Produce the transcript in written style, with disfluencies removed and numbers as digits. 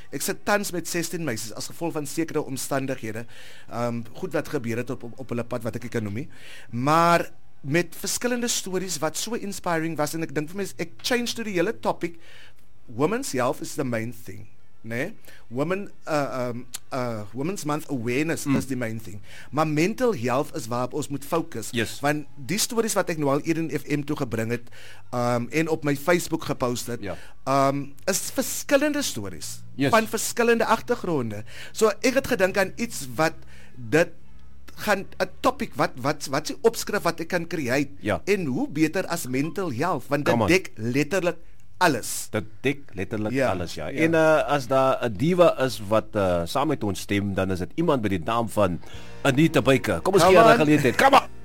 ek sit tans met 16 meisies as gevolg van sekere omstandighede, goed wat gebeur het op hulle pad wat ek kan noem nie, maar met verskillende stories wat so inspiring was, en ek dink vir my, ek change to die hele topic, women's health is the main thing. Nee, Women's Month awareness is die main thing. Maar mental health is waarop ons moet fokus. Yes. Want die stories wat ek nou al hier in FM toe gebring het, en op my Facebook gepost het, is verskillende stories, van verskillende agtergronde. So ek het gedink aan iets wat dit gaan 'n topic wat die opskrif wat ek kan create, en hoe beter as mental health, want dit dek letterlik alles. Dit dek letterlik alles, En as daar 'n diva is wat saam met ons stem, dan is dit iemand met die naam van Anita Baker. Kom ons gee haar 'n geleentheid. Kom maar.